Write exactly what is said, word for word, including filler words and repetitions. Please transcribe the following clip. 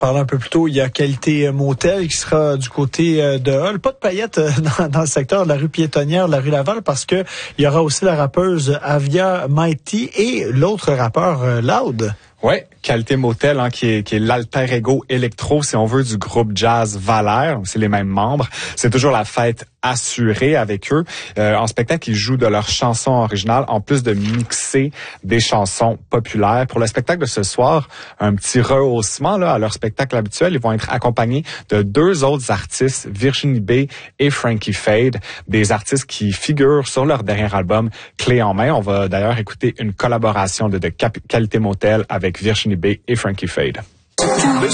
Parlant un peu plus tôt, il y a Qualité Motel qui sera du côté de Hull. Pas de paillettes dans, dans le secteur de la rue piétonnière, de la rue Laval, parce que il y aura aussi la rappeuse Avia Mighty et l'autre rappeur euh, Loud. Ouais, Qualité Motel, hein, qui est, qui est l'alter ego électro, si on veut, du groupe jazz Valère. C'est les mêmes membres. C'est toujours la fête assurée avec eux. Euh, en spectacle, ils jouent de leurs chansons originales, en plus de mixer des chansons populaires. Pour le spectacle de ce soir, un petit rehaussement là à leur spectacle habituel. Ils vont être accompagnés de deux autres artistes, Virginie B et Frankie Fade, des artistes qui figurent sur leur dernier album Clé en main. On va d'ailleurs écouter une collaboration de, de Cap- Qualité Motel avec Virginie B et Frankie Fade.